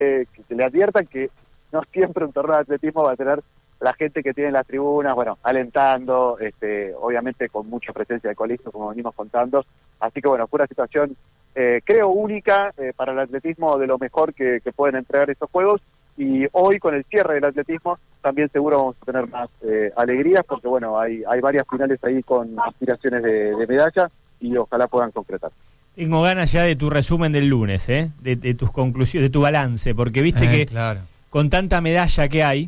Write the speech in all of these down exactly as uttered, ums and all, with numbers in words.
que, que le adviertan que no siempre un torneo de atletismo va a tener la gente que tiene en las tribunas, bueno, alentando, este, obviamente con mucha presencia de colistas, como venimos contando. Así que bueno, fue una situación, eh, creo, única eh, para el atletismo, de lo mejor que, que pueden entregar estos Juegos. Y hoy, con el cierre del atletismo, también seguro vamos a tener más eh, alegrías, porque bueno, hay, hay varias finales ahí con aspiraciones de, de medalla y ojalá puedan concretar. Tengo ganas ya de tu resumen del lunes, ¿eh? de, de tus conclusiones, de tu balance, porque viste eh, que claro. con tanta medalla que hay,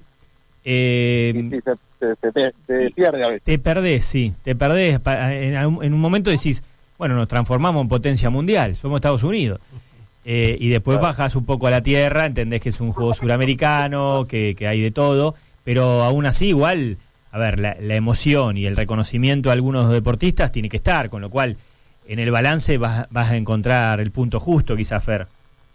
eh, sí, sí, se, se, se, se pierde a veces. Te perdés, sí, te perdés. En, en un momento decís, bueno, nos transformamos en potencia mundial, somos Estados Unidos. Eh, y después claro. bajás un poco a la tierra, entendés que es un juego suramericano, que, que hay de todo, pero aún así igual, a ver, la, la emoción y el reconocimiento a algunos deportistas tiene que estar, con lo cual en el balance vas, vas a encontrar el punto justo, quizás, Fer.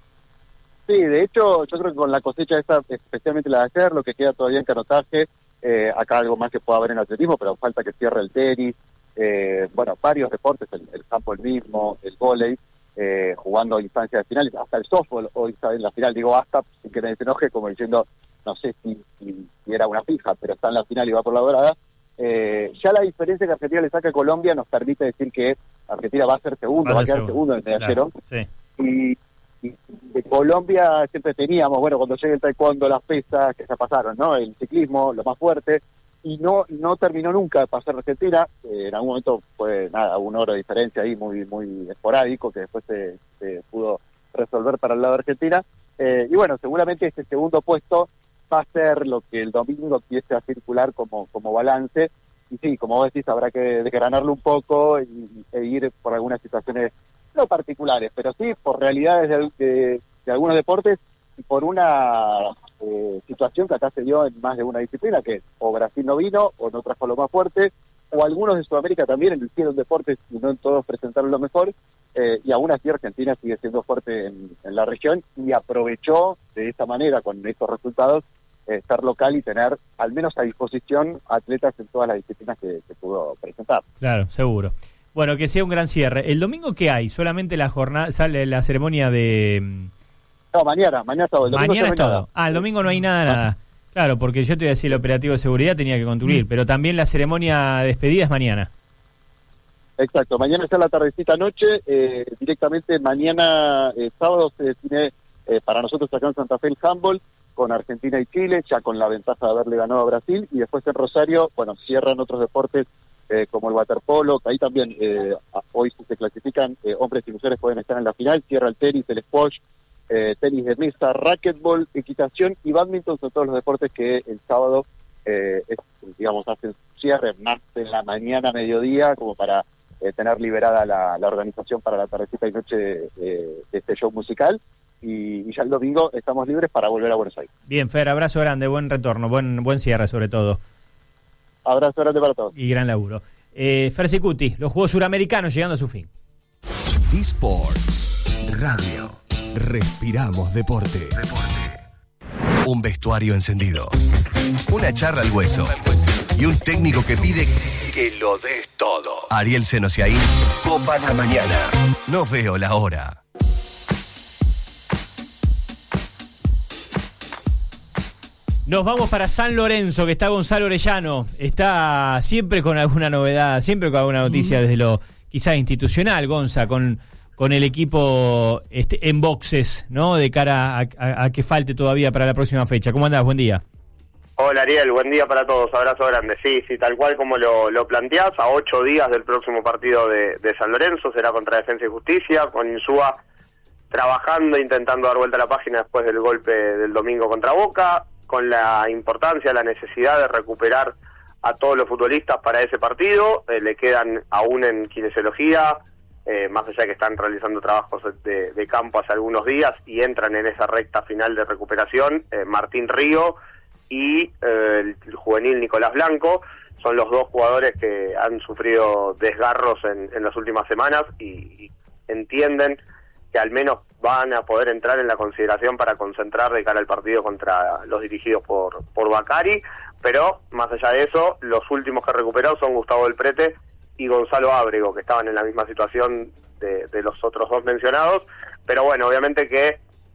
Sí, de hecho, yo creo que con la cosecha esta, especialmente la de ayer, lo que queda todavía en canotaje, eh, acá algo más que pueda haber en atletismo, pero falta que cierre el tenis, eh, bueno, varios deportes, el, el campo el mismo, el vóley, eh, jugando instancias de finales, hasta el softball hoy está en la final, digo hasta, sin que nadie se enoje, como diciendo, no sé si, si, si era una fija, pero está en la final y va por la dorada. Eh, ya la diferencia que Argentina le saca a Colombia nos permite decir que Argentina va a ser segundo, va, va a quedar segundo en el medallero. Claro, sí. Y Y de Colombia siempre teníamos, bueno, cuando llegue el taekwondo, las pesas, que ya pasaron, ¿no? El ciclismo, lo más fuerte, y no no terminó nunca de pasar Argentina. Eh, en algún momento fue, nada, un oro de diferencia ahí muy muy esporádico, que después se, se pudo resolver para el lado de Argentina. Eh, y bueno, seguramente este segundo puesto va a ser lo que el domingo empiece a circular como, como balance. Y sí, como vos decís, habrá que desgranarlo un poco y, e ir por algunas situaciones no particulares, pero sí por realidades de, de, de algunos deportes y por una eh, situación que acá se dio en más de una disciplina, que o Brasil no vino, o no trajo lo más fuerte, o algunos de Sudamérica también hicieron deportes y no en todos presentaron lo mejor, eh, y aún así Argentina sigue siendo fuerte en, en la región y aprovechó de esta manera, con estos resultados, eh, estar local y tener al menos a disposición atletas en todas las disciplinas que, que pudo presentar. Claro, seguro. Bueno, que sea un gran cierre. ¿El domingo qué hay? ¿Solamente la jornada, sale la ceremonia de...? No, mañana, mañana es todo. El mañana es todo. Nada. Ah, el domingo no hay nada, nada. Claro, porque yo te iba a decir, el operativo de seguridad tenía que concluir, mm. pero también la ceremonia de despedida es mañana. Exacto, mañana está la tardecita noche, eh, directamente mañana, eh, sábado, se define eh, para nosotros acá en Santa Fe el handball, con Argentina y Chile, ya con la ventaja de haberle ganado a Brasil, y después en Rosario, bueno, cierran otros deportes, Eh, como el waterpolo, que ahí también eh, hoy se clasifican, eh, hombres y mujeres pueden estar en la final, cierra el tenis, el squash, eh, tenis de mesa, racquetball, equitación y badminton, son todos los deportes que el sábado, eh, es, digamos, hacen cierre más en la mañana, mediodía, como para eh, tener liberada la, la organización para la tardecita y noche de, de, de este show musical, y, y ya el domingo estamos libres para volver a Buenos Aires. Bien, Fer, abrazo grande, buen retorno, buen buen cierre sobre todo. Abrazo grande para todos. Y gran laburo. Eh, Fer Sicuti, los Juegos Suramericanos llegando a su fin. eSports Radio. Respiramos deporte. Deporte. Un vestuario encendido. Una charla al hueso. Y un técnico que pide que lo des todo. Ariel Senosiaín, Copa la Mañana. No veo la hora. Nos vamos para San Lorenzo, que está Gonzalo Orellano. Está siempre con alguna novedad, siempre con alguna noticia desde lo quizás institucional, Gonza, con, con el equipo este, en boxes, ¿no? De cara a, a, a que falte todavía para la próxima fecha. ¿Cómo andás? Buen día. Hola Ariel, buen día para todos, abrazo grande. Sí, sí, tal cual como lo, lo planteás, a ocho días del próximo partido de, de San Lorenzo, será contra Defensa y Justicia, con Insúa trabajando, intentando dar vuelta a la página después del golpe del domingo contra Boca, con la importancia, la necesidad de recuperar a todos los futbolistas para ese partido. Eh, le quedan aún en kinesiología, eh, más allá de que están realizando trabajos de, de campo hace algunos días y entran en esa recta final de recuperación, eh, Martín Río y eh, el, el juvenil Nicolás Blanco. Son los dos jugadores que han sufrido desgarros en, en las últimas semanas y, y entienden que al menos van a poder entrar en la consideración para concentrar de cara al partido contra los dirigidos por por Bacari, pero más allá de eso, los últimos que recuperó son Gustavo del Prete y Gonzalo Ábrego, que estaban en la misma situación de, de los otros dos mencionados, pero bueno, obviamente que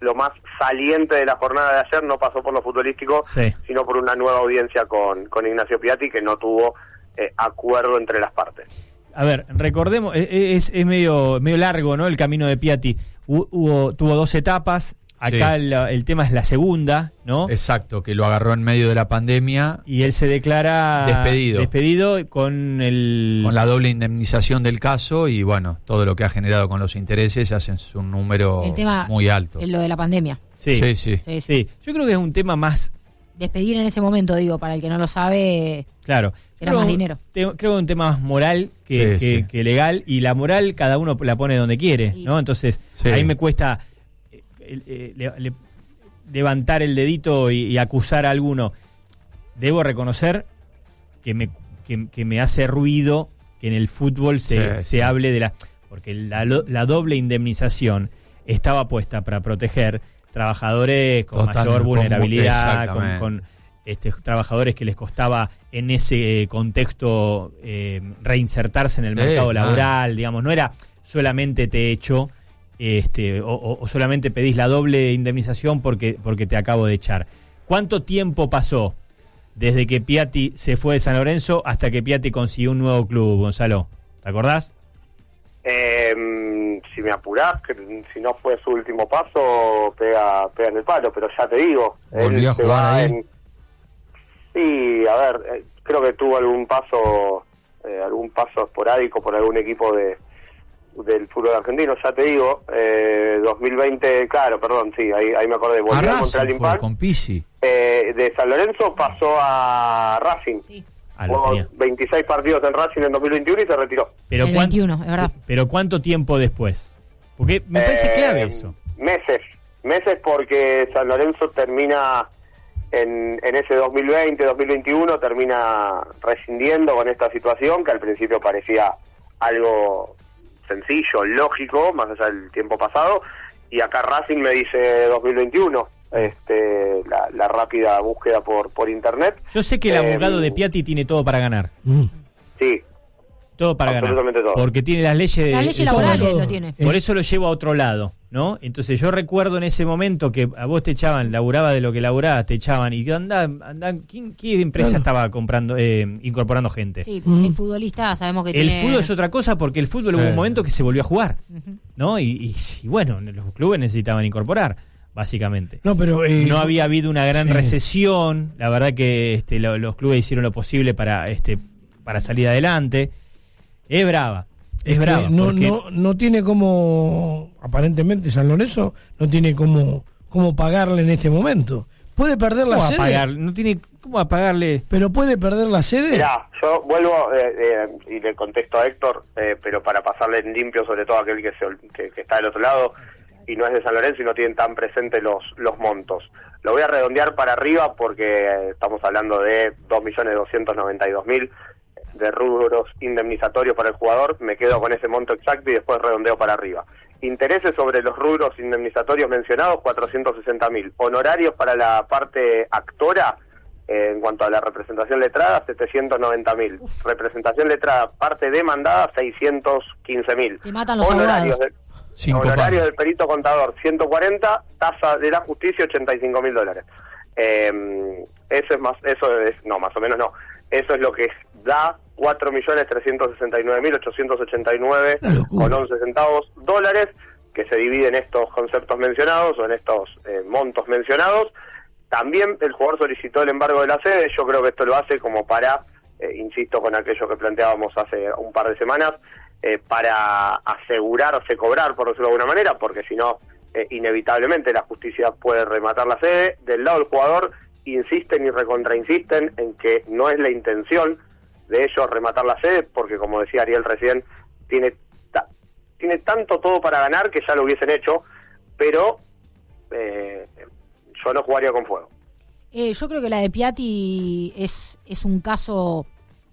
lo más saliente de la jornada de ayer no pasó por lo futbolístico, sí. sino por una nueva audiencia con, con Ignacio Piatti, que no tuvo eh, acuerdo entre las partes. A ver, recordemos, es, es medio medio largo, ¿no? El camino de Piatti. Hubo, tuvo dos etapas. Acá sí. el, el tema es la segunda, ¿no? Exacto, que lo agarró en medio de la pandemia. Y él se declara despedido. Despedido con el... Con la doble indemnización del caso y, bueno, todo lo que ha generado con los intereses hacen un número el tema, muy alto. Lo de la pandemia. Sí. Sí, sí. Sí, sí. sí. Yo creo que es un tema más... Despedir en ese momento, digo, para el que no lo sabe, claro. era creo, más dinero. Te, creo que es un tema más moral que, sí, que, sí. que legal, y la moral cada uno la pone donde quiere, sí. ¿no? Entonces, sí. ahí me cuesta eh, eh, le, le, levantar el dedito y, y acusar a alguno. Debo reconocer que me, que, que me hace ruido que en el fútbol se, sí, se sí. hable de la... Porque la, la doble indemnización estaba puesta para proteger trabajadores con Total, mayor vulnerabilidad, con, con este, trabajadores que les costaba en ese contexto eh, reinsertarse en el sí, mercado laboral, ah. digamos, no era solamente te echo este, o, o solamente pedís la doble indemnización porque, porque te acabo de echar. ¿Cuánto tiempo pasó desde que Piatti se fue de San Lorenzo hasta que Piatti consiguió un nuevo club, Gonzalo? ¿Te acordás? Eh, si me apurás, que si no fue su último paso, pega, pega en el palo, pero ya te digo, volvió a jugar ahí. En... Sí, a ver, eh, creo que tuvo algún paso, eh, algún paso esporádico por algún equipo de del fútbol argentino, ya te digo, eh, dos mil veinte, claro, perdón, sí, ahí, ahí me acordé, volvió a contra el Impact, con Pizzi. Eh, de San Lorenzo pasó a Racing. Sí. Jugó veintiséis partidos en Racing en dos mil veintiuno y se retiró. Pero el veintiuno, es verdad. Pero ¿cuánto tiempo después? Porque me parece eh, clave eso. Meses, meses porque San Lorenzo termina en, en ese dos mil veinte, dos mil veintiuno, termina rescindiendo con esta situación que al principio parecía algo sencillo, lógico, más allá del tiempo pasado, y acá Racing me dice dos mil veintiuno. Este, la, la rápida búsqueda por por internet. Yo sé que el eh, abogado de Piatti tiene todo para ganar. Mm. Sí. Todo para ganar. Todo. Porque tiene las leyes... Las leyes laborales lo tiene. Por eso lo llevo a otro lado, ¿no? Entonces yo recuerdo en ese momento que a vos te echaban, laburaba de lo que laburabas, te echaban, y andá, andá, ¿quién, ¿qué empresa claro. estaba comprando, eh, incorporando gente? Sí, mm. el futbolista sabemos que el tiene... El fútbol es otra cosa porque el fútbol sí. hubo un momento que se volvió a jugar, uh-huh. ¿no? Y, y, y bueno, los clubes necesitaban incorporar. Básicamente. No, pero eh, no había habido una gran sí. recesión, la verdad que este, lo, los clubes hicieron lo posible para este para salir adelante. Es brava, es, es brava. No, porque... no, no tiene como, aparentemente San Lorenzo no tiene como, como pagarle en este momento. Puede perder la sede. Pagar? No tiene cómo a pagarle. Pero puede perder la sede. Mirá, yo vuelvo eh, eh, y le contesto a Héctor, eh, pero para pasarle en limpio, sobre todo a aquel que, se, que, que está del otro lado y no es de San Lorenzo y no tienen tan presentes los los montos. Lo voy a redondear para arriba porque eh, estamos hablando de dos millones doscientos noventa y dos mil de rubros indemnizatorios para el jugador. Me quedo con ese monto exacto y después redondeo para arriba. Intereses sobre los rubros indemnizatorios mencionados, cuatrocientos sesenta mil. Honorarios para la parte actora, eh, en cuanto a la representación letrada, setecientos noventa mil. Representación letrada, parte demandada, seiscientos quince mil. Te matan los Honorarios abogados. De, honorarios del perito contador, ciento cuarenta. Tasa de la justicia, ochenta y cinco mil dólares. Eh, eso es más, eso es, no, más o menos no. Eso es lo que da cuatro millones trescientos sesenta y nueve mil ochocientos ochenta y nueve con once centavos dólares, que se divide en estos conceptos mencionados o en estos eh, montos mencionados. También el jugador solicitó el embargo de la sede. Yo creo que esto lo hace como para, eh, insisto con aquello que planteábamos hace un par de semanas, eh, para asegurarse cobrar, por decirlo de alguna manera, porque si no, eh, inevitablemente la justicia puede rematar la sede. Del lado del jugador, insisten y recontrainsisten en que no es la intención de ellos rematar la sede, porque como decía Ariel recién, tiene ta, tiene tanto todo para ganar que ya lo hubiesen hecho, pero eh, yo no jugaría con fuego. Eh, yo creo que la de Piatti es es un caso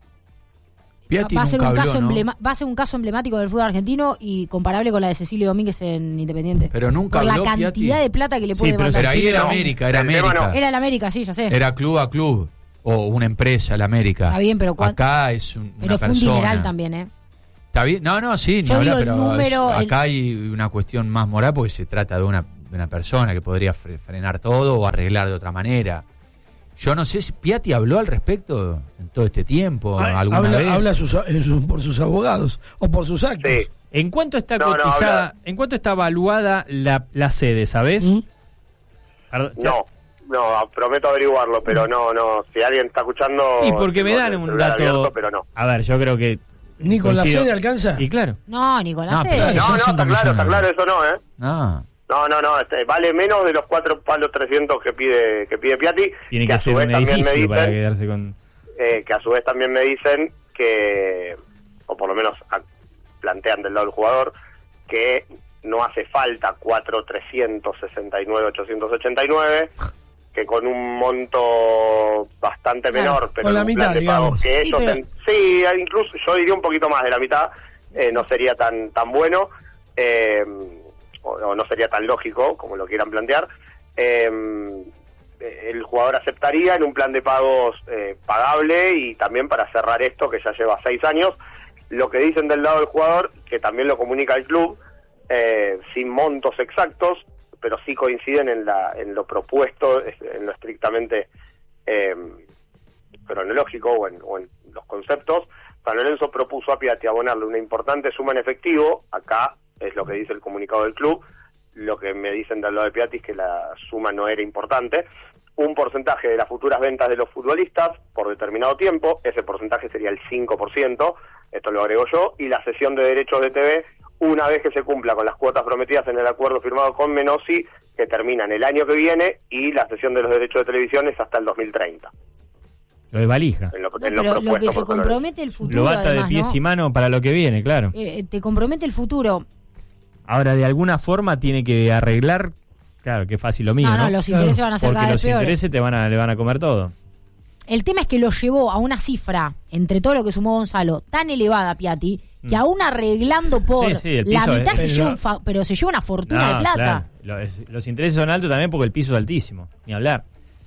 Piatti va a ser un habló, caso ¿no? emblema, va a ser un caso emblemático del fútbol argentino y comparable con la de Cecilio Domínguez en Independiente. Pero nunca por habló la cantidad Piatti. de plata que le puede Sí, pero, mandar. pero ahí era América, era América. No. Era el América, sí, ya sé. Era club a club o una empresa, la América. Está bien, pero cuan... acá es un, pero una fue persona. un dineral también, ¿eh? Está bien, no, no, sí, ni Yo hablar, digo el pero número, es, acá el... hay una cuestión más moral porque se trata de una de una persona que podría fre- frenar todo o arreglar de otra manera. Yo no sé si Piatti habló al respecto en todo este tiempo, alguna habla, vez. habla sus, en sus- por sus abogados o por sus actos. Sí. ¿En cuánto está No, no, cotizada, habla- en cuánto está evaluada la, la sede, ¿sabés? ¿Mm? Perdón, No, no, prometo averiguarlo, pero no, no. Si alguien está escuchando... Y porque me tengo dan el un celular dato. abierto, pero no. A ver, yo creo que. ¿Ni con la coincido. sede alcanza? Y claro. No, Nicolás. No, pero eh. sí, No, son no, está cinco claro, está millones. claro, eso no, ¿eh? Ah, No, no, no, este, vale menos de los cuatro palos trescientos que pide que pide Piatti. Tiene que, a su ser vez un también me edificio para dicen, quedarse con. eh, que a su vez también me dicen que, o por lo menos a- plantean del lado del jugador, que no hace falta cuatro trescientos sesenta y nueve ochocientos ochenta y nueve, que con un monto bastante Claro. menor, pero Con la en un mitad, plan de pagos digamos. que Sí, ellos pero- en- sí, incluso yo diría un poquito más de la mitad, eh, no sería tan tan bueno, eh, o, o no sería tan lógico como lo quieran plantear. Eh, el jugador aceptaría en un plan de pagos eh, pagable y también para cerrar esto que ya lleva seis años. Lo que dicen del lado del jugador, que también lo comunica el club, eh, sin montos exactos, pero sí coinciden en la en lo propuesto, en lo estrictamente eh, cronológico o en, o en los conceptos. San Lorenzo propuso a Piatti abonarle una importante suma en efectivo. Acá es lo que dice el comunicado del club. Lo que me dicen del lado de Piatti es que la suma no era importante. Un porcentaje de las futuras ventas de los futbolistas por determinado tiempo, ese porcentaje sería el cinco por ciento, esto lo agrego yo, y la cesión de derechos de T V una vez que se cumpla con las cuotas prometidas en el acuerdo firmado con Menossi, que terminan el año que viene, y la cesión de los derechos de televisión es hasta el dos mil treinta. Lo de valija. En lo, No, en lo pero lo propuesto que te por San Lorenzo. compromete el futuro. Lo bata de además, pies ¿no? y manos para lo que viene, claro. Eh, te compromete el futuro. Ahora, de alguna forma tiene que arreglar. Claro, que fácil lo mío, No, ¿no? no, los intereses van a ser Porque cada vez los peores. intereses te van a, le van a comer todo. El tema es que lo llevó a una cifra, entre todo lo que sumó Gonzalo, tan elevada, Piatti, que aún arreglando por Sí, sí, el la piso mitad es- se pero- lleva un fa- pero se lleva una fortuna No, de plata. claro. Los, los intereses son altos también porque el piso es altísimo. Ni hablar.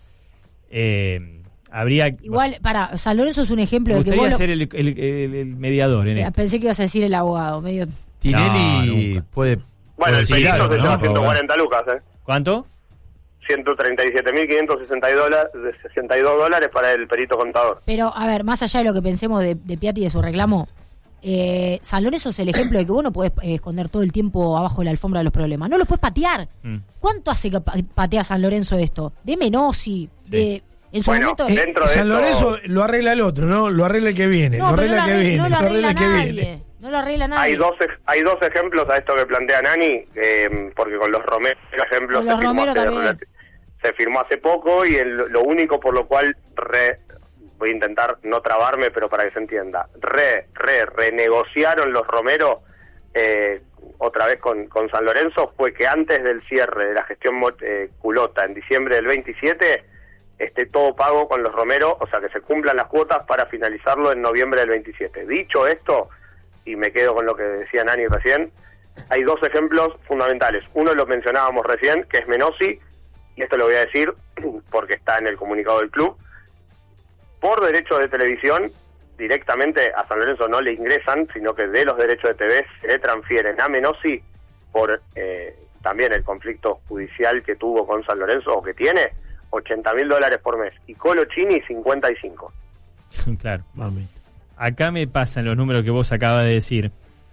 Eh, habría. Igual, para, San Lorenzo es un ejemplo Me de que gustaría vos lo- ser el, el- el- el mediador en Eh, esto. pensé que ibas a decir el abogado, medio. Tinelli No, nunca. puede. Bueno, puede el decir perito algo, se ¿no? lleva ciento cuarenta lucas, ¿eh? ¿Cuánto? ciento treinta y siete mil quinientos sesenta y dos dólares para el perito contador. Pero, a ver, más allá de lo que pensemos de, de Piatti y de su reclamo, eh, San Lorenzo es el ejemplo de que vos no podés eh, esconder todo el tiempo abajo de la alfombra de los problemas. No los podés patear. Mm. ¿Cuánto hace que pa- patea San Lorenzo esto? De Menossi, de... En su Bueno, momento... eh, Dentro de San esto- Lorenzo lo arregla el otro, ¿no? Lo arregla el que viene, no, lo pero arregla no el lo que arregla, viene, no lo lo arregla arregla el que nadie. viene. No lo arregla nadie. Hay dos, ej- hay dos ejemplos a esto que plantea Nani, eh, porque con los Romero, por ejemplo, Con se los firmó, Romero hace, también. se firmó hace poco y el- lo único por lo cual re- voy a intentar no trabarme, pero para que se entienda, re, re, renegociaron los Romero eh, otra vez con, con San Lorenzo, fue que antes del cierre de la gestión mo- eh, culota en diciembre del veintisiete esté todo pago con los Romero, o sea que se cumplan las cuotas para finalizarlo en noviembre del veintisiete. Dicho esto, y me quedo con lo que decía Nani recién, hay dos ejemplos fundamentales. Uno lo mencionábamos recién, que es Menossi, y esto lo voy a decir porque está en el comunicado del club. Por derechos de televisión, directamente a San Lorenzo no le ingresan, sino que de los derechos de T V se le transfieren a Menossi por eh, también el conflicto judicial que tuvo con San Lorenzo, o que tiene, ochenta mil dólares por mes. Y Colo Chini, cincuenta y cinco. Claro. Mami. Acá me pasan los números que vos acabas de decir.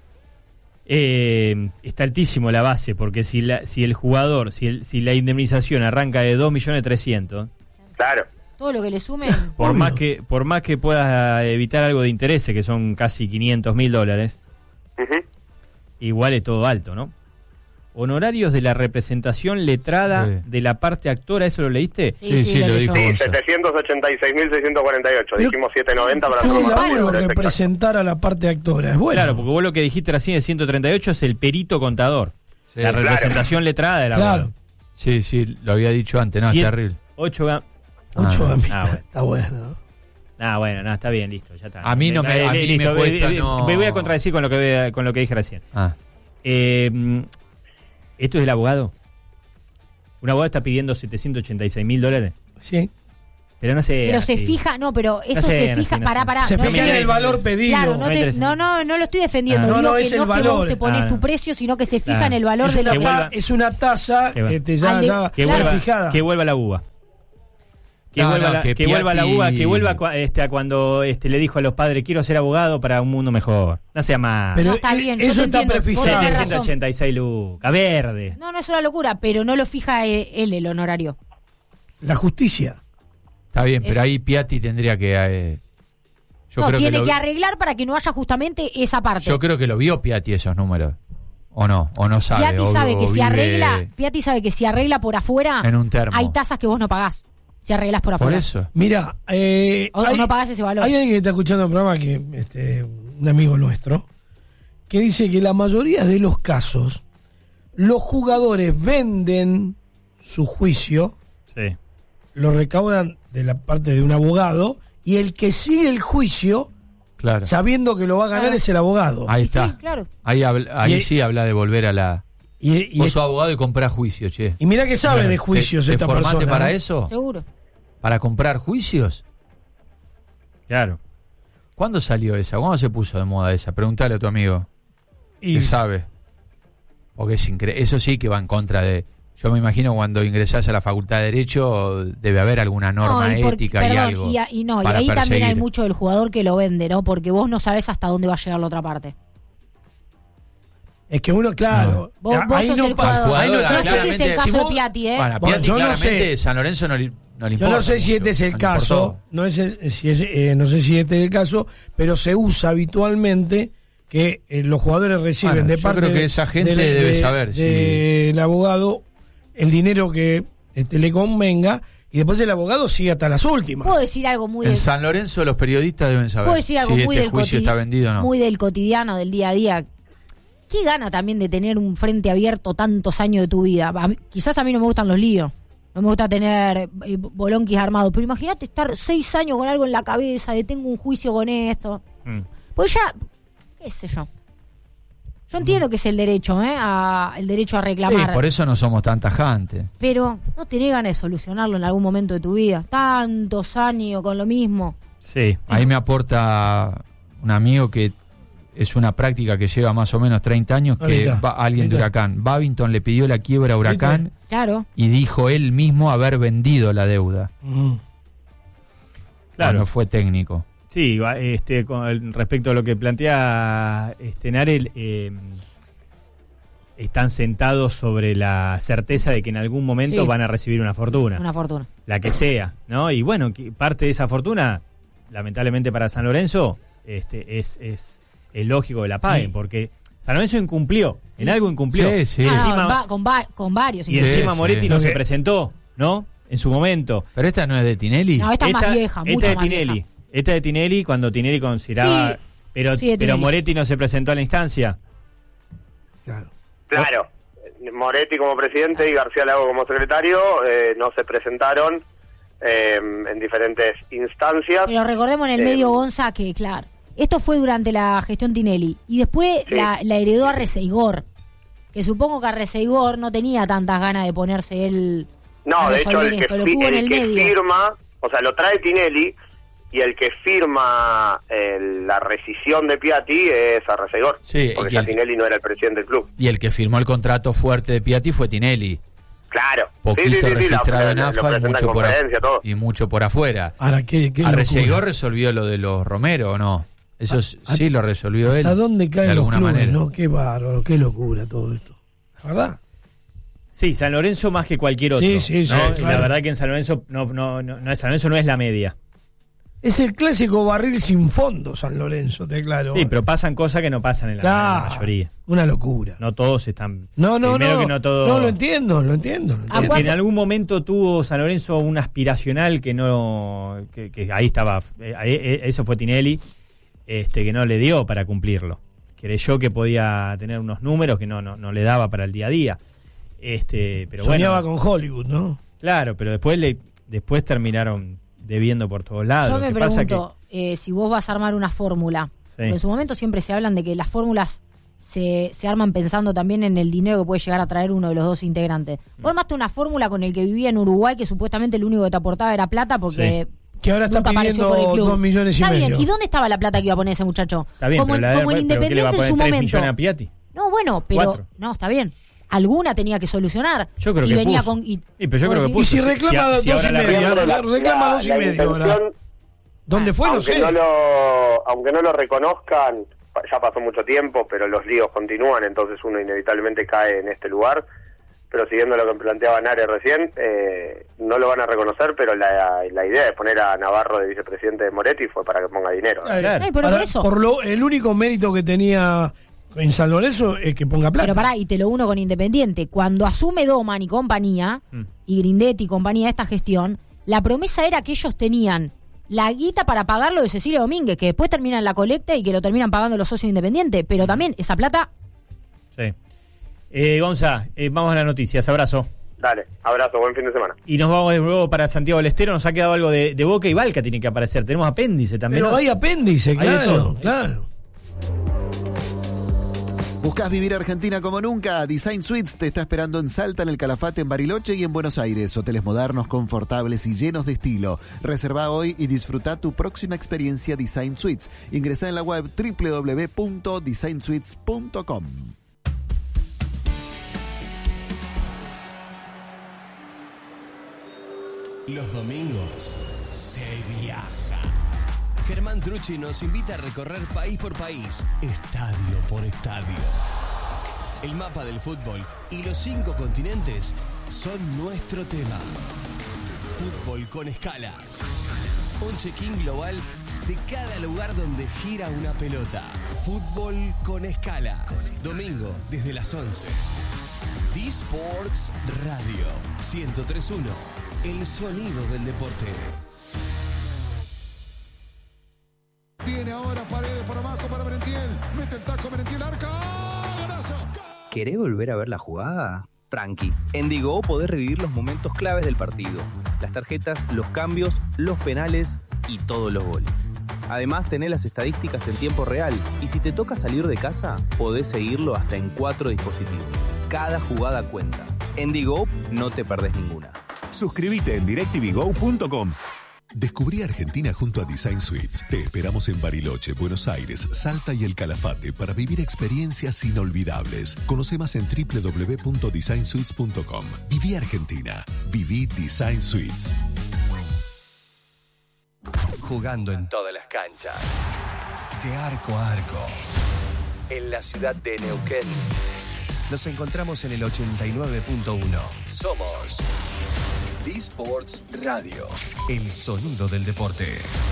Eh, está altísimo la base, porque si la, si el jugador, si, el, si la indemnización arranca de dos millones trescientos mil, Claro. Todo lo que le sumen... por Obvio. más que por más que puedas evitar algo de intereses, que son casi quinientos mil dólares, Ujú. igual es todo alto, ¿no? Honorarios de la representación letrada Sí. de la parte actora, ¿eso lo leíste? Sí, sí, lo lo leyó. dijo Sí, Gonzalo. setecientos ochenta y seis mil seiscientos cuarenta y ocho. Pero- Dijimos setecientos noventa para Es hacerlo un más laburo rápido, pero es exacto. representar a la parte actora, es bueno. Claro, porque vos lo que dijiste recién de ciento treinta y ocho es el perito contador. Sí, la claro. representación letrada del Claro. abogado. Sí, sí, lo había dicho antes, no, Cien- es terrible. Ocho ga- Ocho Ah, gamitas, ah, bueno. está bueno, ¿no? Ah, bueno, no, está bien, listo, ya está. A mí no me- a mí me cuesta, eh, no. Me voy a contradecir con lo que con lo que dije recién. Ah, Eh, ¿Esto es el abogado? ¿Un abogado está pidiendo setecientos ochenta y seis mil dólares? Sí. Pero no sé. Pero se así. fija, no, pero eso No sé, se no fija, sé, no pará, sé. pará. Se no fija en es- el valor pedido. Claro, no, No te- interesa. no, no, no lo estoy defendiendo. Ah. No, Digo no, que es el no que valor. vos te pones Ah. tu precio, sino que se fija Claro. en el valor Es de lo una, que... vuelva- es una tasa Que va- este, ya, Al de- ya Que Claro. vuelva, fijada. que vuelva la uva. Que, No, vuelva, no, la, que que vuelva la Piatti- uva, que vuelva cua- este, a cuando este, le dijo a los padres, quiero ser abogado para un mundo mejor. No sea más. Pero No, está eh, bien, yo eso te está entiendo. Vos tenés prefijado. razón. setecientos ochenta y seis lucas, verde. No, no es una locura, pero no lo fija eh, él el honorario. La justicia. Está bien, pero Eso. ahí Piatti tendría que... eh, yo no, creo tiene que, que, lo, arreglar para que no haya justamente esa parte. yo creo que lo vio Piatti esos números. ¿O no? ¿O no sabe? Piatti o- sabe o que si vive arregla, Piatti sabe que si arregla por afuera, en un termo. hay tasas que vos no pagás. Si arreglas por Por afuera. eso. Mira, eh, O, o hay, no pagás ese valor. hay alguien que está escuchando el programa, que este, un amigo nuestro, que dice que la mayoría de los casos, los jugadores venden su juicio, Sí. lo recaudan de la parte de un abogado, y el que sigue el juicio, Claro. sabiendo que lo va a ganar, Claro. es el abogado. Ahí Y está. sí, claro. Ahí, habla- ahí Y- sí habla de volver a la... Y, y, Vos sos abogado y comprás juicio, che. y mira que sabe de ¿Te- juicios te esta formaste persona. para ¿eh? eso? Seguro. ¿Para comprar juicios? Claro. ¿Cuándo salió esa? ¿Cuándo se puso de moda esa? Preguntale a tu amigo. Y- ¿Qué sabe? Porque es incre- eso sí que va en contra de... Yo me imagino cuando ingresás a la Facultad de Derecho debe haber alguna norma No, y por- ética y perdón, algo. Y, a- y no, y para ahí también hay perseguir. mucho del jugador que lo vende, ¿no? Porque vos no sabés hasta dónde va a llegar la otra parte. Es que uno, claro. Vos- a- vos ahí sos no el pa- jugador. ahí no- No sé si es el claramente, caso si de vos- Piatti, ¿eh? Bueno, a Bueno, Piatti yo no claramente sé. San Lorenzo no, le- no le Yo importa no sé si mucho, este es el no le caso, importó. no es el- si es, eh, no sé si este es el caso, pero se usa habitualmente que eh, los jugadores reciben Bueno, de yo parte creo que de- esa gente de- debe de- saber si- del abogado el dinero que este, le convenga, y después el abogado sigue hasta las últimas. Puedo decir algo muy En del, San Lorenzo los periodistas deben saber puedo decir algo si muy este del juicio cotidi- está vendido o no. muy del cotidiano, del día a día. ¿Qué gana también de tener un frente abierto tantos años de tu vida? A mí- quizás a mí no me gustan los líos. No me gusta tener eh, bolonquis armados. Pero imagínate estar seis años con algo en la cabeza, de tengo un juicio con esto. Mm. Pues ya, qué sé yo. Yo entiendo que es el derecho, ¿eh? A, el derecho a Sí, reclamar. por eso no somos tan tajantes. Pero no tenés ganas de solucionarlo en algún momento de tu vida. Tantos años con lo mismo. Sí. Ahí me aporta un amigo que es una práctica que lleva más o menos treinta años, Ahí que está, va, alguien ahí de está. Huracán. Babington le pidió la quiebra a Huracán Claro. y dijo él mismo haber vendido la deuda Mm. Claro. cuando fue técnico. Sí, va, este, con el- respecto a lo que plantea este Narel, eh, están sentados sobre la certeza de que en algún momento Sí. van a recibir una fortuna, Una fortuna. la que sea, ¿no? Y bueno, que parte de esa fortuna, lamentablemente para San Lorenzo, este, es, es, es lógico que la paguen, Sí. porque San Lorenzo incumplió, en algo incumplió. Sí, sí. Y Ah, no, encima, va- con, va- con varios. y incluso. encima sí. Moretti Lo no se que- presentó, ¿no? En su momento. Pero esta no es de Tinelli. No, esta es más vieja, esta mucho de más Tinelli. vieja. Esta de Tinelli cuando Tinelli consideraba. Sí, pero, sí, de pero Tinelli. Moretti no se presentó a la instancia. Claro. Claro, Moretti como presidente y García Lago como secretario eh, no se presentaron eh, en diferentes instancias. Pero recordemos en el Eh, medio, Gonza, que claro, esto fue durante la gestión Tinelli. Y después Sí. la, la heredó a Receigor. Que supongo que a Receigor no tenía tantas ganas de ponerse él No, a de hecho resolver el que, esto. Lo fi- hubo en el el que medio. firma, o sea, lo trae Tinelli y el que firma eh, la rescisión de Piatti es Arrecegor, Sí, porque y ya el- Tinelli no era el presidente del club. Y el que firmó el contrato fuerte de Piatti fue Tinelli. Claro. Poquito Sí, sí, sí, sí, registrado lo- en lo A F A y presenta en mucho, por conferencia, af- todo. y mucho por afuera. Ahora, ¿qué, qué Arrecegor locura. resolvió lo de los Romero, ¿o no? Eso s- a- sí lo resolvió él. ¿A dónde de caen los alguna clubes? manera. ¿No? Qué bárbaro, qué locura todo esto. La verdad. Sí, San Lorenzo más que cualquier otro. Sí, sí, sí, ¿no? Y claro. La verdad que en San Lorenzo no, no, no, no es, San Lorenzo no es la media. Es el clásico barril sin fondo, San Lorenzo, te aclaro. Sí, pero pasan cosas que no pasan en la, Claro, en la mayoría. una locura. No todos están. No, no, primero no. que no todo. No, lo entiendo, lo entiendo. Lo ¿A entiendo. Que en cuánto? algún momento tuvo San Lorenzo un aspiracional que no. que, que ahí estaba. eh, ahí- eh, eso fue Tinelli. Este, que no le dio para cumplirlo. Creyó que podía tener unos números que no, no, no le daba para el día a día. Este, pero Soñaba bueno, con Hollywood, ¿no? claro, pero después le, después terminaron debiendo por todos lados. Yo Lo me que pasa pregunto, eh, si vos vas a armar una fórmula, Sí. porque en su momento siempre se hablan de que las fórmulas se, se arman pensando también en el dinero que puede llegar a traer uno de los dos integrantes. Mm. Vos armaste una fórmula con el que vivía en Uruguay, que supuestamente lo único que te aportaba era plata, porque... Sí. Que ahora está pidiendo dos millones y está medio. Bien. ¿Y dónde estaba la plata que iba a poner ese muchacho? Está bien, como pero en, la como de, en Independiente en su momento. A Piatti? No, bueno, pero... Cuatro. No, está bien. Alguna tenía que solucionar. Yo creo si que venía puso. Con, y, sí, pero yo creo que puso. Y si reclama si, si, dos si y medio, la, la, reclama la, dos y la medio ahora. ¿Dónde fue? Aunque No sé. No lo, aunque no lo reconozcan, ya pasó mucho tiempo, pero los líos continúan, entonces uno inevitablemente cae en este lugar. Pero siguiendo lo que planteaba Nare recién, eh, no lo van a reconocer, pero la, la idea de poner a Navarro de vicepresidente de Moretti fue para que ponga dinero. Ay, claro. Ay, pero Ahora, por eso. Por lo, el único mérito que tenía en San Lorenzo es que ponga plata. Pero pará, y te lo uno con Independiente. Cuando asume Doman y compañía, mm. y Grindetti y compañía esta gestión, la promesa era que ellos tenían la guita para pagarlo de Cecilio Domínguez, que después termina en la colecta y que lo terminan pagando los socios independientes. Pero también esa plata... Sí. Eh, Gonza, eh, vamos a las noticias. Abrazo. Dale, abrazo, buen fin de semana. Y nos vamos de nuevo para Santiago del Estero. Nos ha quedado algo de, de Boca y Balca tiene que aparecer. Tenemos apéndice también. Pero ¿no? hay apéndice, claro, claro. ¿Buscás vivir Argentina como nunca? Design Suites te está esperando en Salta, en el Calafate, en Bariloche y en Buenos Aires. Hoteles modernos, confortables y llenos de estilo. Reserva hoy y disfruta tu próxima experiencia Design Suites. Ingresá en la web doble u doble u doble u punto design suites punto com. Los domingos se viaja. Germán Trucci nos invita a recorrer país por país, estadio por estadio. El mapa del fútbol y los cinco continentes son nuestro tema. Fútbol con escala. Un check-in global de cada lugar donde gira una pelota. Fútbol con escala. Domingo desde las once. D-Sports Radio ciento tres punto uno. El sonido del deporte. Viene ahora Paredes por abajo para Merentiel. Mete el taco Merentiel, arca. ¡Golazo! ¿Querés volver a ver la jugada? Tranqui. En Digo podés revivir los momentos claves del partido. Las tarjetas, los cambios, los penales y todos los goles. Además, tenés las estadísticas en tiempo real. Y si te toca salir de casa, podés seguirlo hasta en cuatro dispositivos. Cada jugada cuenta. En Digo no te perdés ninguna. Suscríbete en direct t v go punto com. Descubrí Argentina junto a Design Suites. Te esperamos en Bariloche, Buenos Aires, Salta y el Calafate para vivir experiencias inolvidables. Conoce más en doble u doble u doble u punto design suites punto com. Viví Argentina. Viví Design Suites. Jugando en todas las canchas. De arco a arco. En la ciudad de Neuquén. Nos encontramos en el ochenta y nueve punto uno. Somos D-Sports Radio. El sonido del deporte.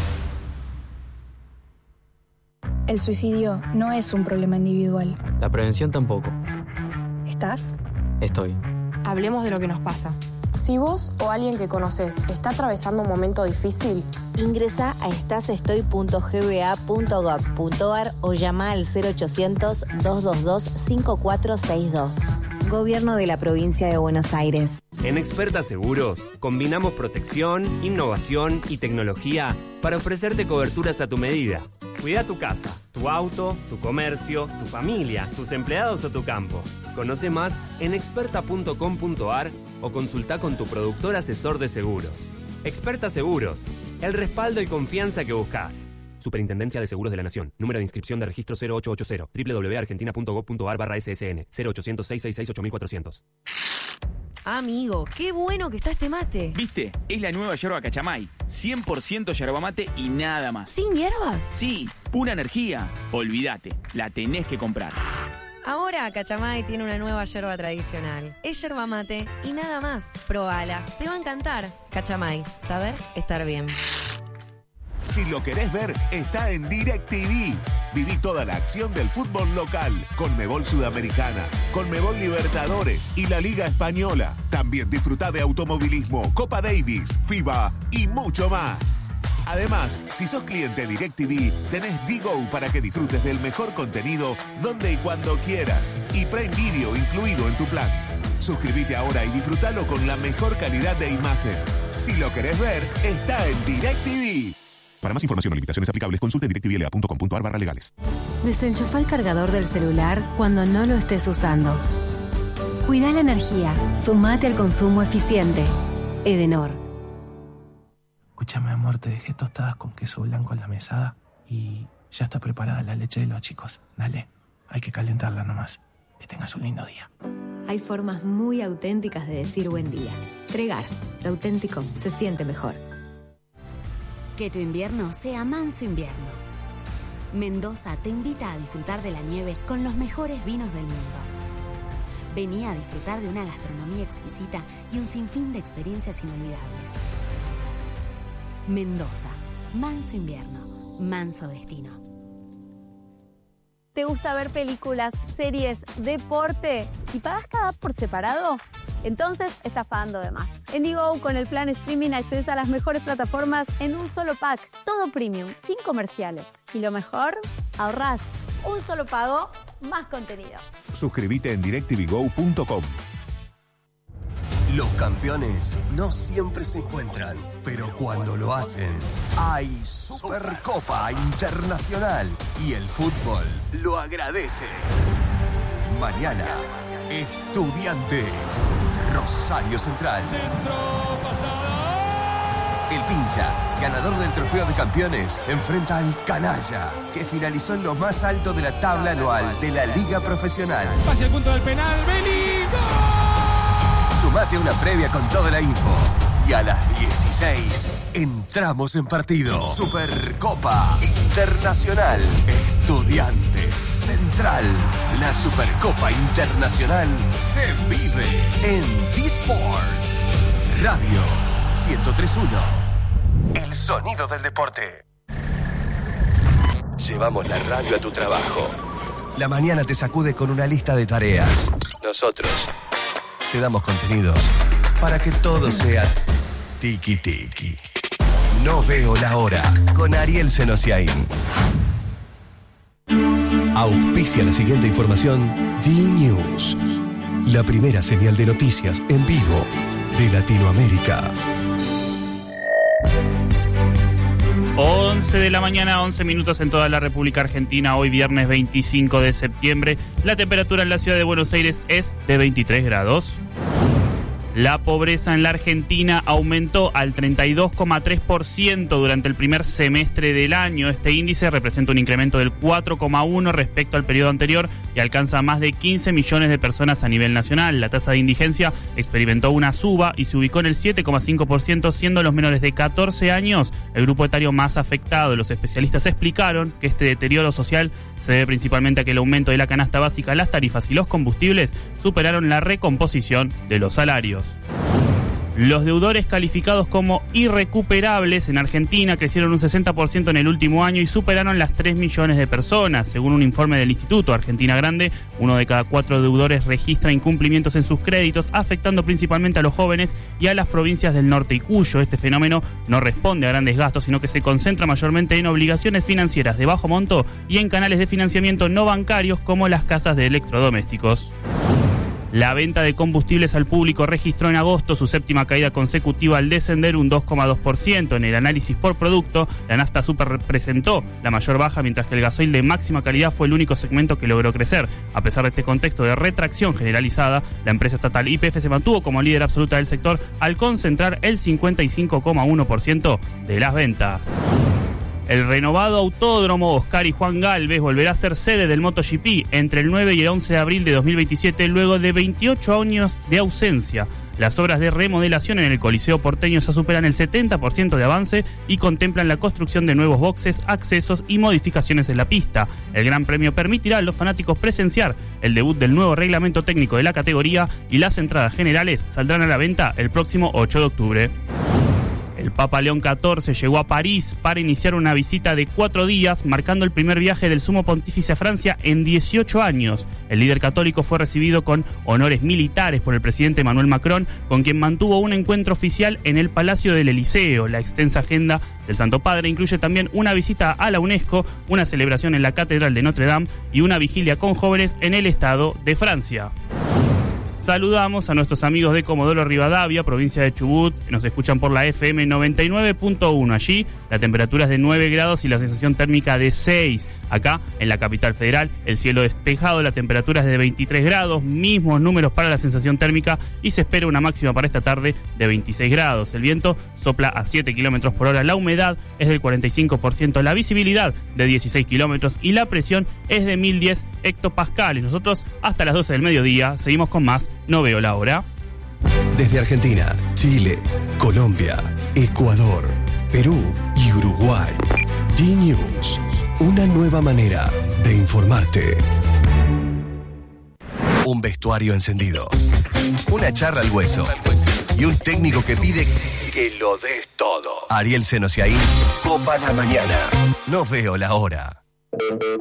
El suicidio no es un problema individual. La prevención tampoco. ¿Estás? Estoy. Hablemos de lo que nos pasa. Si vos o alguien que conoces está atravesando un momento difícil, ingresa a estasestoy punto g b a punto gov punto a r o llama al cero ochocientos, dos dos dos, cinco cuatro seis dos. Gobierno de la Provincia de Buenos Aires. En Experta Seguros, combinamos protección, innovación y tecnología para ofrecerte coberturas a tu medida. Cuida tu casa, tu auto, tu comercio, tu familia, tus empleados o tu campo. Conoce más en experta punto com punto a r o consulta con tu productor asesor de seguros. Experta Seguros, el respaldo y confianza que buscas. Superintendencia de Seguros de la Nación. Número de inscripción de registro cero ocho ocho cero. doble u doble u doble u punto argentina punto gov punto a r barra S S N. cero ochocientos, seiscientos sesenta y seis, ocho mil cuatrocientos. Amigo, qué bueno que está este mate. ¿Viste? Es la nueva yerba Cachamay. cien por ciento yerba mate y nada más. ¿Sin hierbas? Sí, pura energía. Olvídate, la tenés que comprar. Ahora Cachamay tiene una nueva yerba tradicional. Es yerba mate y nada más. Probala, te va a encantar. Cachamay, saber estar bien. Si lo querés ver, está en DirecTV. Viví toda la acción del fútbol local, Conmebol Sudamericana, Conmebol Libertadores y la Liga Española. También disfrutá de automovilismo, Copa Davis, FIBA y mucho más. Además, si sos cliente DirecTV, tenés D-Go para que disfrutes del mejor contenido donde y cuando quieras. Y Prime Video incluido en tu plan. Suscríbete ahora y disfrutalo con la mejor calidad de imagen. Si lo querés ver, está en DirecTV. Para más información o limitaciones aplicables, consulte directvla punto com punto a r barra legales. Desenchufa el cargador del celular cuando no lo estés usando. Cuida la energía. Sumate al consumo eficiente. Edenor. Escúchame, amor, te dejé tostadas con queso blanco en la mesada y ya está preparada la leche de los chicos. Dale, hay que calentarla nomás. Que tengas un lindo día. Hay formas muy auténticas de decir buen día. Tregar, lo auténtico se siente mejor. Que tu invierno sea manso invierno. Mendoza te invita a disfrutar de la nieve con los mejores vinos del mundo. Vení a disfrutar de una gastronomía exquisita y un sinfín de experiencias inolvidables. Mendoza, manso invierno, manso destino. ¿Te gusta ver películas, series, deporte y pagas cada por separado? Entonces estás pagando de más. En Digo, con el plan streaming accedes a las mejores plataformas en un solo pack. Todo premium, sin comerciales. Y lo mejor, ahorrás. Un solo pago, más contenido. Suscríbete en directvgo punto com. Los campeones no siempre se encuentran, pero cuando lo hacen, hay Supercopa Internacional y el fútbol lo agradece. Mañana, Estudiantes, Rosario Central. El Pincha, ganador del Trofeo de Campeones, enfrenta al Canalla, que finalizó en lo más alto de la tabla anual de la Liga Profesional. Hacia el punto del penal, Beli, ¡gol! Sumate a una previa con toda la info. Y a las dieciséis entramos en partido. Supercopa Internacional. Estudiantes Central. La Supercopa Internacional se vive en D-Sports Radio ciento tres punto uno. El sonido del deporte. Llevamos la radio a tu trabajo. La mañana te sacude con una lista de tareas. Nosotros te damos contenidos para que todo sea tiki tiki. No veo la hora con Ariel Senosiaín. Auspicia la siguiente información D-News, la primera señal de noticias en vivo de Latinoamérica. once de la mañana, once minutos en toda la República Argentina. Hoy viernes veinticinco de septiembre. La temperatura en la ciudad de Buenos Aires es de veintitrés grados. La pobreza en la Argentina aumentó al treinta y dos coma tres por ciento durante el primer semestre del año. Este índice representa un incremento del cuatro coma uno por ciento respecto al periodo anterior y alcanza a más de quince millones de personas a nivel nacional. La tasa de indigencia experimentó una suba y se ubicó en el siete coma cinco por ciento, siendo los menores de catorce años el grupo etario más afectado. Los especialistas explicaron que este deterioro social se debe principalmente a que el aumento de la canasta básica, las tarifas y los combustibles superaron la recomposición de los salarios. Los deudores calificados como irrecuperables en Argentina crecieron un sesenta por ciento en el último año y superaron las tres millones de personas. Según un informe del Instituto Argentina Grande, uno de cada cuatro deudores registra incumplimientos en sus créditos, afectando principalmente a los jóvenes y a las provincias del norte y Cuyo. Este fenómeno no responde a grandes gastos, sino que se concentra mayormente en obligaciones financieras de bajo monto y en canales de financiamiento no bancarios como las casas de electrodomésticos. La venta de combustibles al público registró en agosto su séptima caída consecutiva al descender un dos coma dos por ciento. En el análisis por producto, la nafta super representó la mayor baja, mientras que el gasoil de máxima calidad fue el único segmento que logró crecer. A pesar de este contexto de retracción generalizada, la empresa estatal Y P F se mantuvo como líder absoluta del sector al concentrar el cincuenta y cinco coma uno por ciento de las ventas. El renovado autódromo Oscar y Juan Galvez volverá a ser sede del MotoGP entre el nueve y el once de abril de dos mil veintisiete, luego de veintiocho años de ausencia. Las obras de remodelación en el Coliseo porteño ya superan el setenta por ciento de avance y contemplan la construcción de nuevos boxes, accesos y modificaciones en la pista. El Gran Premio permitirá a los fanáticos presenciar el debut del nuevo reglamento técnico de la categoría y las entradas generales saldrán a la venta el próximo ocho de octubre. El Papa León catorce llegó a París para iniciar una visita de cuatro días, marcando el primer viaje del sumo pontífice a Francia en dieciocho años. El líder católico fue recibido con honores militares por el presidente Emmanuel Macron, con quien mantuvo un encuentro oficial en el Palacio del Eliseo. La extensa agenda del Santo Padre incluye también una visita a la UNESCO, una celebración en la Catedral de Notre Dame y una vigilia con jóvenes en el Estado de Francia. saludamos a nuestros amigos de Comodoro Rivadavia, provincia de Chubut, que nos escuchan por la F M noventa y nueve punto uno. Allí la temperatura es de nueve grados y la sensación térmica de seis. Acá, en la capital federal, el cielo despejado, la temperatura es de veintitrés grados, mismos números para la sensación térmica y se espera una máxima para esta tarde de veintiséis grados. El viento sopla a siete kilómetros por hora, la humedad es del cuarenta y cinco por ciento, la visibilidad de dieciséis kilómetros y la presión es de mil diez hectopascales. Nosotros hasta las doce del mediodía seguimos con más No Veo la Hora. Desde Argentina, Chile, Colombia, Ecuador, Perú y Uruguay. D-News, una nueva manera de informarte. Un vestuario encendido, una charla al hueso y un técnico que pide que lo des todo. Ariel Senosiaín, Copa la Mañana. No veo la hora.